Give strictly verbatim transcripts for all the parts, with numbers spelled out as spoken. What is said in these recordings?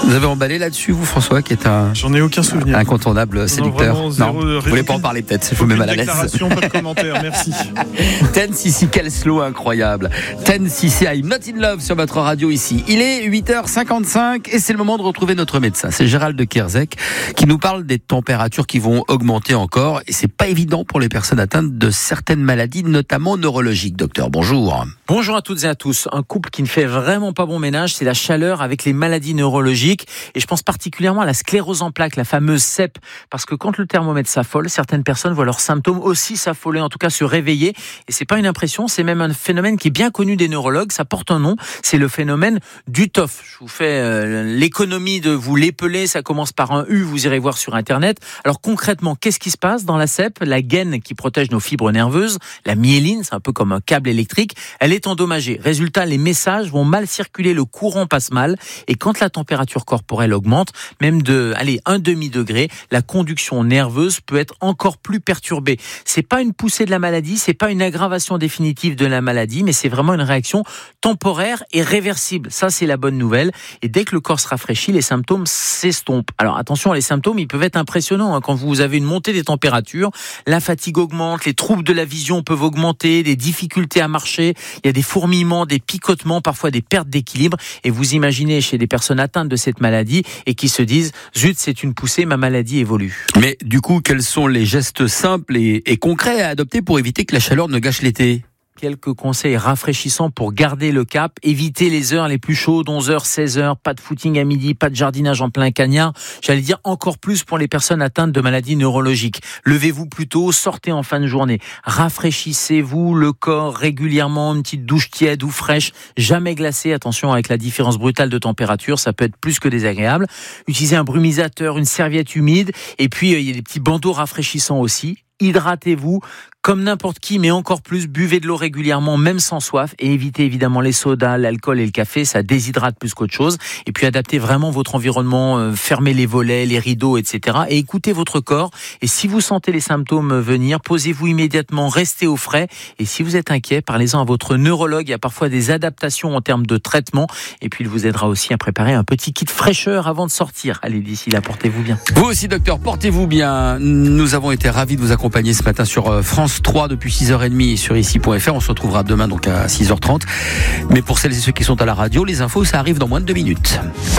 Vous avez emballé là-dessus, vous, François, qui est un. J'en ai aucun souvenir. Incontournable séducteur. Non, zéro, non. Vous voulez pas en parler peut-être. Je vous mets mal à l'aise. Déclaration, pas de commentaire, merci. Ten C C, quel slow incroyable. Ten C C, I'm not in love sur votre radio ici. Il est huit heures cinquante-cinq et c'est le moment de retrouver notre médecin. C'est Gérald de Kerzec qui nous parle des températures qui vont augmenter encore. Et c'est pas évident pour les personnes atteintes de certaines maladies, notamment neurologiques. Docteur, bonjour. Bonjour à toutes et à tous. Un couple qui ne fait vraiment pas bon ménage, c'est la chaleur avec les maladies neurologiques. Et je pense particulièrement à la sclérose en plaques, la fameuse C E P. Parce que quand le thermomètre s'affole, certaines personnes voient leurs symptômes aussi s'affoler, en tout cas se réveiller. Et c'est pas une impression, c'est même un phénomène qui est bien connu des neurologues. Ça porte un nom, c'est le phénomène du T O F. Je vous fais euh, l'économie de vous l'épeler, ça commence par un U, vous irez voir sur Internet. Alors concrètement, qu'est-ce qui se passe dans la C E P? La gaine qui protège nos fibres nerveuses, la myéline, c'est un peu comme un câble électrique, elle est endommagée. Résultat, les messages vont mal circuler, le courant passe mal. Et quand la température corporelle augmente, même de, allez, un demi-degré, la conduction nerveuse peut être encore plus perturbée. C'est pas une poussée de la maladie, c'est pas une aggravation définitive de la maladie, mais c'est vraiment une réaction temporaire et réversible. Ça, c'est la bonne nouvelle. Et dès que le corps se rafraîchit, les symptômes s'estompent. Alors attention, les symptômes, ils peuvent être impressionnants. Hein. Quand vous avez une montée des températures, la fatigue augmente, les troubles de la vision peuvent augmenter, des difficultés à marcher, il y a des fourmillements, des picotements, parfois des pertes d'équilibre. Et vous imaginez chez des personnes atteintes de cette maladie et qui se disent « Zut, c'est une poussée, ma maladie évolue ». Mais du coup, quels sont les gestes simples et, et concrets à adopter pour éviter que la chaleur ne gâche l'été ? Quelques conseils rafraîchissants pour garder le cap. Évitez les heures les plus chaudes, onze heures, seize heures, pas de footing à midi, pas de jardinage en plein cagnard. J'allais dire encore plus pour les personnes atteintes de maladies neurologiques. Levez-vous plus tôt, sortez en fin de journée. Rafraîchissez-vous le corps régulièrement, une petite douche tiède ou fraîche, jamais glacée. Attention avec la différence brutale de température, ça peut être plus que désagréable. Utilisez un brumisateur, une serviette humide. Et puis, il y a des petits bandeaux rafraîchissants aussi. Hydratez-vous comme n'importe qui, mais encore plus, buvez de l'eau régulièrement, même sans soif, et évitez évidemment les sodas, l'alcool et le café, ça déshydrate plus qu'autre chose. Et puis adaptez vraiment votre environnement, euh, fermez les volets, les rideaux, et cetera. Et écoutez votre corps. Et si vous sentez les symptômes venir, posez-vous immédiatement, restez au frais. Et si vous êtes inquiet, parlez-en à votre neurologue. Il y a parfois des adaptations en termes de traitement. Et puis il vous aidera aussi à préparer un petit kit fraîcheur avant de sortir. Allez, d'ici là, portez-vous bien. Vous aussi, docteur, portez-vous bien. Nous avons été ravis de vous accompagner ce matin sur France trois depuis six heures trente sur ici point f r. On se retrouvera demain donc à six heures trente. Mais pour celles et ceux qui sont à la radio, les infos, ça arrive dans moins de deux minutes.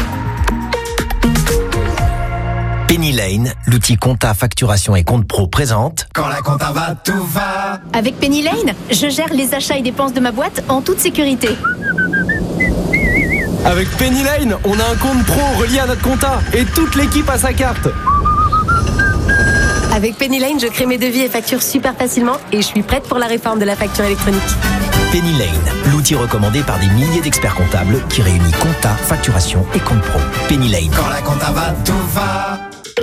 Penny Lane, l'outil compta, facturation et compte pro présente. Quand la compta va, tout va. Avec Penny Lane, je gère les achats et dépenses de ma boîte en toute sécurité. Avec Penny Lane, on a un compte pro relié à notre compta et toute l'équipe a sa carte. Avec Penny Lane, je crée mes devis et factures super facilement et je suis prête pour la réforme de la facture électronique. Penny Lane, l'outil recommandé par des milliers d'experts comptables qui réunit compta, facturation et compte pro. Penny Lane. Quand la compta va, tout va.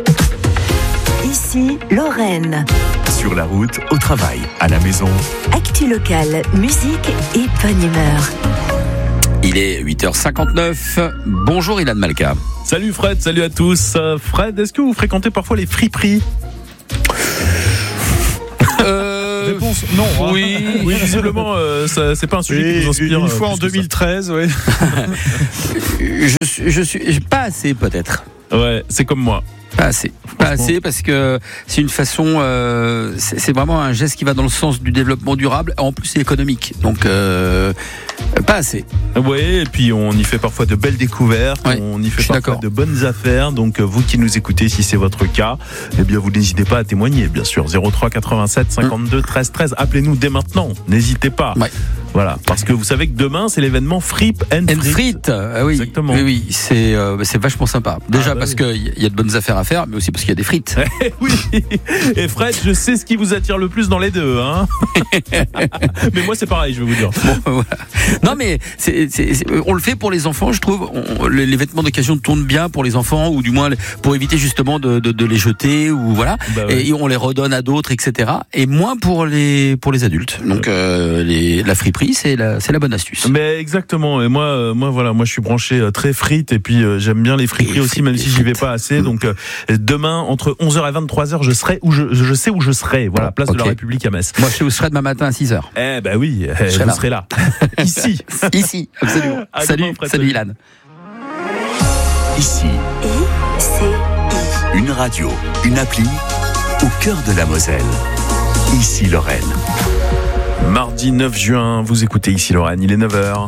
Ici, Lorraine. Sur la route, au travail, à la maison. Actu locale, musique et bonne humeur. Il est huit heures cinquante-neuf. Bonjour Ilan Malka. Salut Fred, salut à tous. Euh, Fred, est-ce que vous fréquentez parfois les friperies ? Euh... Réponse non. Oui, oui visiblement, euh, ça, c'est pas un sujet et qui vous inspire. Une fois euh, en deux mille treize, oui. je suis, je suis pas assez peut-être. Ouais, c'est comme moi. Pas assez, pas assez parce que c'est une façon, euh, c'est, c'est vraiment un geste qui va dans le sens du développement durable. En plus, c'est économique, donc euh, pas assez. Oui, et puis on y fait parfois de belles découvertes, ouais, on y fait parfois d'accord. de bonnes affaires. Donc vous qui nous écoutez, si c'est votre cas, eh bien vous n'hésitez pas à témoigner, bien sûr. zéro trois quatre-vingt-sept cinquante-deux treize treize. Appelez-nous dès maintenant, n'hésitez pas. Ouais. Voilà, parce que vous savez que demain c'est l'événement Fripe and, and Frites. Ah oui, exactement. Oui, oui, c'est euh, c'est vachement sympa. Déjà ah bah parce oui. qu'il y a de bonnes affaires à faire, mais aussi parce qu'il y a des frites. Oui. Et Fred, je sais ce qui vous attire le plus dans les deux, hein. Mais moi c'est pareil, je vais vous dire. Bon, voilà. Non mais c'est, c'est, c'est, on le fait pour les enfants, je trouve. On, les, les vêtements d'occasion tournent bien pour les enfants, ou du moins pour éviter justement de, de, de les jeter, ou voilà. Bah ouais. Et on les redonne à d'autres, et cetera. Et moins pour les pour les adultes. Donc euh, les, la friperie. C'est la, c'est la bonne astuce. Mais exactement. Et moi, euh, moi voilà, moi je suis branché euh, très frites et puis euh, j'aime bien les friperies aussi, même si j'y vais pas assez. Donc euh, demain entre onze heures et vingt-trois heures, je serai où je, je sais où je serai. Voilà, place okay. de la République à Metz. Moi, je sais où je serai demain matin à six heures. Eh ben oui, je serai là. Serez là. Ici. Ici, absolument. À salut, demain, salut Ilan. Ici. I-C-I. Une radio, une appli au cœur de la Moselle. Ici Lorraine. Mardi neuf juin, vous écoutez Ici Lorraine, il est neuf heures.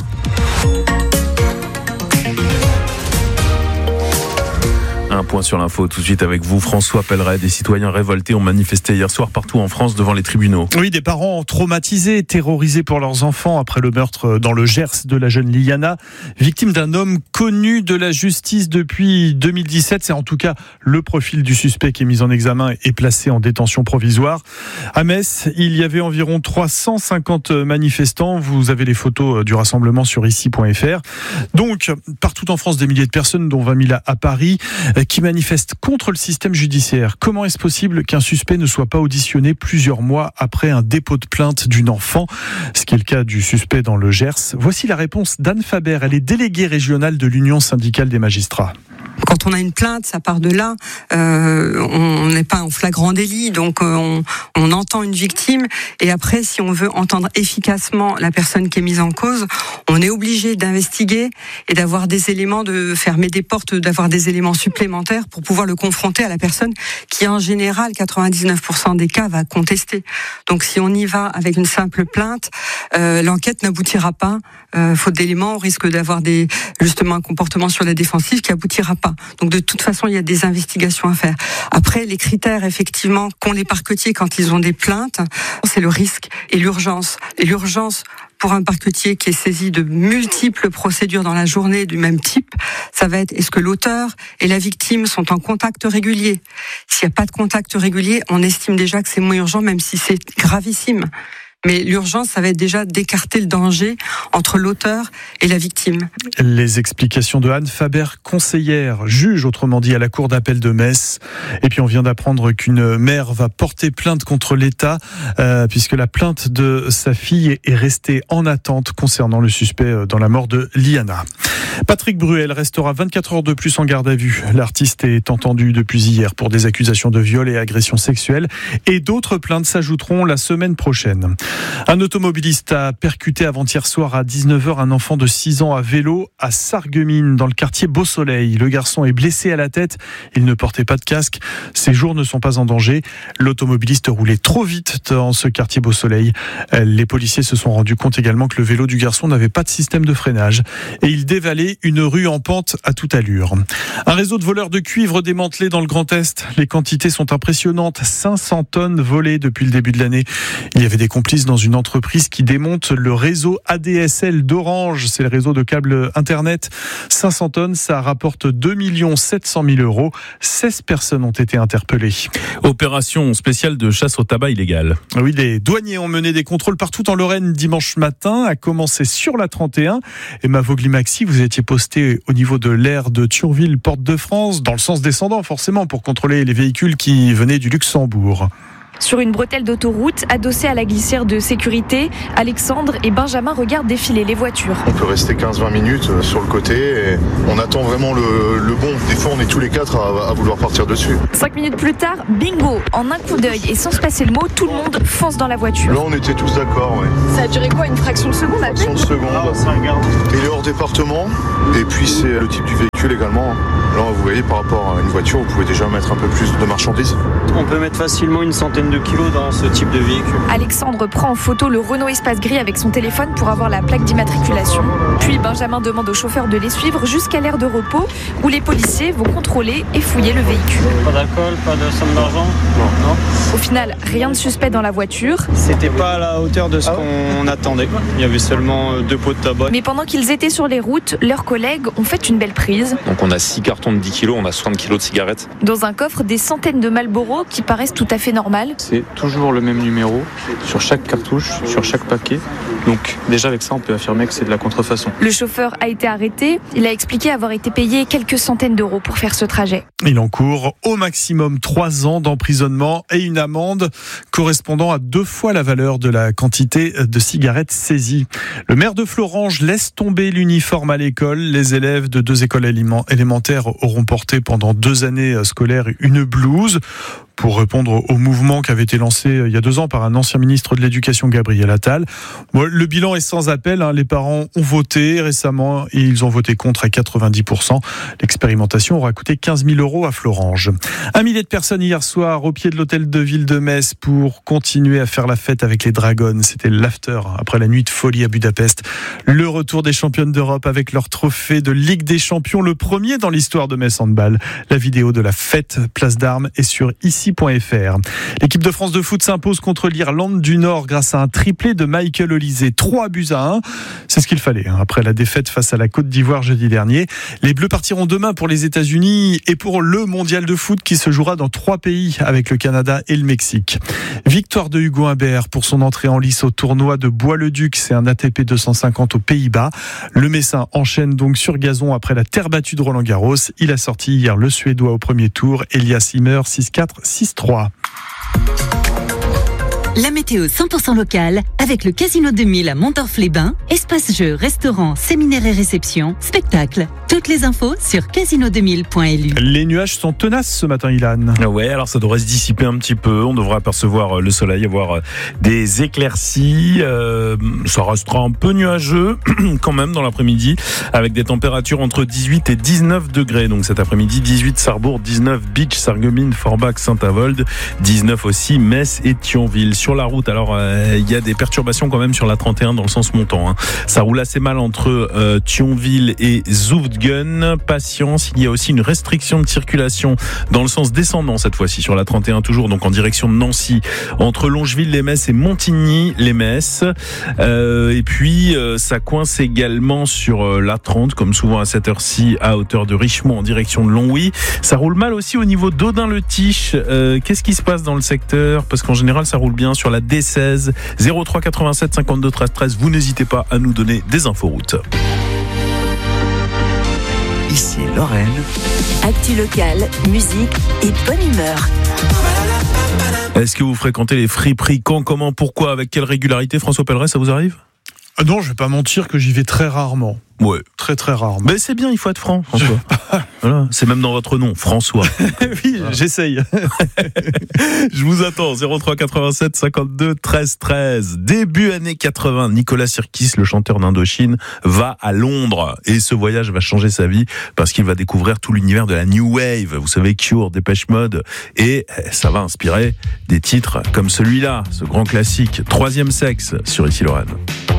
Un point sur l'info tout de suite avec vous, François Pelleret. Des citoyens révoltés ont manifesté hier soir partout en France devant les tribunaux. Oui, des parents traumatisés, terrorisés pour leurs enfants après le meurtre dans le Gers de la jeune Liana, victime d'un homme connu de la justice depuis deux mille dix-sept. C'est en tout cas le profil du suspect qui est mis en examen et placé en détention provisoire. À Metz, il y avait environ trois cent cinquante manifestants. Vous avez les photos du rassemblement sur ici point f r. Donc, partout en France, des milliers de personnes, dont vingt mille à Paris, qui manifestent contre le système judiciaire. Comment est-ce possible qu'un suspect ne soit pas auditionné plusieurs mois après un dépôt de plainte d'une enfant ? Ce qui est le cas du suspect dans le Gers. Voici la réponse d'Anne Faber. Elle est déléguée régionale de l'Union syndicale des magistrats. Quand on a une plainte, ça part de là. Euh, on n'est pas en flagrant délit, donc on, on entend une victime. Et après, si on veut entendre efficacement la personne qui est mise en cause, on est obligé d'investiguer et d'avoir des éléments, de fermer des portes, d'avoir des éléments supplémentaires pour pouvoir le confronter à la personne qui, en général, quatre-vingt-dix-neuf pour cent des cas, va contester. Donc, si on y va avec une simple plainte, euh, l'enquête n'aboutira pas. Euh, faute d'éléments, on risque d'avoir des, justement un comportement sur la défensive qui aboutira pas. Donc de toute façon, il y a des investigations à faire. Après, les critères effectivement qu'ont les parquetiers quand ils ont des plaintes, c'est le risque et l'urgence. Et l'urgence pour un parquetier qui est saisi de multiples procédures dans la journée du même type, ça va être est-ce que l'auteur et la victime sont en contact régulier ? S'il n'y a pas de contact régulier, on estime déjà que c'est moins urgent, même si c'est gravissime. Mais l'urgence, ça va être déjà d'écarter le danger entre l'auteur et la victime. Les explications de Anne Faber, conseillère, juge, autrement dit, à la cour d'appel de Metz. Et puis on vient d'apprendre qu'une mère va porter plainte contre l'État, euh, puisque la plainte de sa fille est restée en attente concernant le suspect dans la mort de Liana. Patrick Bruel restera vingt-quatre heures de plus en garde à vue. L'artiste est entendu depuis hier pour des accusations de viol et agression sexuelle. Et d'autres plaintes s'ajouteront la semaine prochaine. Un automobiliste a percuté avant-hier soir à dix-neuf heures un enfant de six ans à vélo à Sarreguemines, dans le quartier Beau-Soleil. Le garçon est blessé à la tête. Il ne portait pas de casque. Ses jours ne sont pas en danger. L'automobiliste roulait trop vite dans ce quartier Beau-Soleil. Les policiers se sont rendus compte également que le vélo du garçon n'avait pas de système de freinage. Et il dévalait une rue en pente à toute allure. Un réseau de voleurs de cuivre démantelé dans le Grand Est. Les quantités sont impressionnantes. cinq cents tonnes volées depuis le début de l'année. Il y avait des complices dans une entreprise qui démonte le réseau A D S L d'Orange. C'est le réseau de câbles Internet. cinq cents tonnes, ça rapporte deux millions sept cent mille euros. seize personnes ont été interpellées. Opération spéciale de chasse au tabac illégal. Oui, les douaniers ont mené des contrôles partout en Lorraine dimanche matin, à commencer sur la trente et un. Et Mavogli Maxi, vous étiez posté au niveau de l'aire de Thionville, Porte de France, dans le sens descendant forcément, pour contrôler les véhicules qui venaient du Luxembourg. Sur une bretelle d'autoroute, adossée à la glissière de sécurité, Alexandre et Benjamin regardent défiler les voitures. On peut rester quinze à vingt minutes sur le côté et on attend vraiment le, le bon. Des fois, on est tous les quatre à, à vouloir partir dessus. Cinq minutes plus tard, bingo! En un coup d'œil et sans se passer le mot, tout le monde fonce dans la voiture. Là, on était tous d'accord, ouais. Ça a duré quoi, une fraction de seconde à peine ? Une fraction de seconde. Il est hors département et puis c'est le type du véhicule également. Là, vous voyez, par rapport à une voiture, vous pouvez déjà mettre un peu plus de marchandises. On peut mettre facilement une centaine de kilos dans ce type de véhicule. Alexandre prend en photo le Renault Espace Gris avec son téléphone pour avoir la plaque d'immatriculation. Puis Benjamin demande au chauffeur de les suivre jusqu'à l'aire de repos où les policiers vont contrôler et fouiller le véhicule. Pas d'alcool, pas de somme d'argent ? Non. non. Au final, rien de suspect dans la voiture. C'était pas à la hauteur de ce ah qu'on attendait. Il y avait seulement deux pots de tabac. Mais pendant qu'ils étaient sur les routes, leurs collègues ont fait une belle prise. Donc on a six cartons de dix kilos, on a soixante kilos de cigarettes. Dans un coffre, des centaines de Marlboro qui paraissent tout à fait normales. C'est toujours le même numéro sur chaque cartouche, sur chaque paquet. Donc déjà avec ça, on peut affirmer que c'est de la contrefaçon. Le chauffeur a été arrêté. Il a expliqué avoir été payé quelques centaines d'euros pour faire ce trajet. Il encourt au maximum trois ans d'emprisonnement et une amende correspondant à deux fois la valeur de la quantité de cigarettes saisies. Le maire de Florange laisse tomber l'uniforme à l'école. Les élèves de deux écoles élémentaires auront porté pendant deux années scolaires une blouse. pour répondre au mouvement qui avait été lancé il y a deux ans par un ancien ministre de l'Éducation, Gabriel Attal. Bon, le bilan est sans appel. Hein. Les parents ont voté récemment et ils ont voté contre à quatre-vingt-dix pour cent. L'expérimentation aura coûté quinze mille euros à Florange. Un millier de personnes hier soir au pied de l'hôtel de ville de Metz pour continuer à faire la fête avec les Dragons. C'était l'after après la nuit de folie à Budapest. Le retour des championnes d'Europe avec leur trophée de Ligue des Champions, le premier dans l'histoire de Metz Handball. La vidéo de la fête Place d'Armes est sur ici point f r. L'équipe de France de foot s'impose contre l'Irlande du Nord grâce à un triplé de Michael Olysée. trois buts à un. C'est ce qu'il fallait hein, après la défaite face à la Côte d'Ivoire jeudi dernier. Les Bleus partiront demain pour les États-Unis et pour le mondial de foot qui se jouera dans trois pays avec le Canada et le Mexique. Victoire de Hugo Humbert pour son entrée en lice au tournoi de Bois-le-Duc. C'est un A T P deux cent cinquante aux Pays-Bas. Le Messin enchaîne donc sur gazon après la terre battue de Roland-Garros. Il a sorti hier le Suédois au premier tour, Elias Ymer, six quatre, six trois. La météo cent pour cent locale avec le Casino deux mille à Montorf-les-Bains. Espace jeux, restaurants, séminaires et réceptions, spectacles. Toutes les infos sur casino deux mille point l u. Les nuages sont tenaces ce matin, Ilan. Ouais, alors ça devrait se dissiper un petit peu. On devrait apercevoir le soleil, avoir des éclaircies. Euh, ça restera un peu nuageux quand même dans l'après-midi, avec des températures entre dix-huit et dix-neuf degrés. Donc cet après-midi, dix-huit Sarrebourg, dix-neuf Beach, Sarreguemines, Forbach, Saint-Avold, dix-neuf aussi Metz et Thionville. Sur la route, alors il euh, y a des perturbations quand même sur la trente et un dans le sens montant. Hein. Ça roule assez mal entre euh, Thionville et Zoutgen. Patience, il y a aussi une restriction de circulation dans le sens descendant cette fois-ci sur la trente et un toujours, donc en direction de Nancy, entre Longeville-les-Metz et Montigny-les-Metz. Euh, et puis euh, ça coince également sur euh, la trente, comme souvent à cette heure-ci, à hauteur de Richemont en direction de Longwy. Ça roule mal aussi au niveau d'Audin-le-Tiche. Euh, qu'est-ce qui se passe dans le secteur ? Parce qu'en général, ça roule bien sur la D seize, zéro trois quatre-vingt-sept cinquante-deux treize treize. Vous n'hésitez pas à nous donner des infos routes. Ici Lorraine. Actu locale, musique et bonne humeur. Est-ce que vous fréquentez les friperies ? Quand, comment, pourquoi, avec quelle régularité ? François Pelleret, ça vous arrive ? Ah non, je vais pas mentir que j'y vais très rarement. Ouais. Très très rarement. Mais c'est bien, il faut être franc, François. Voilà, c'est même dans votre nom, François. Oui, voilà. J'essaye. Je vous attends, zéro trois quatre-vingt-sept cinquante-deux treize treize. Début années quatre-vingts, Nicolas Sirkis, le chanteur d'Indochine, va à Londres. Et ce voyage va changer sa vie parce qu'il va découvrir tout l'univers de la New Wave. Vous savez, Cure, Dépêche Mode. Et ça va inspirer des titres comme celui-là, ce grand classique, Troisième Sexe, sur Ici Lorraine.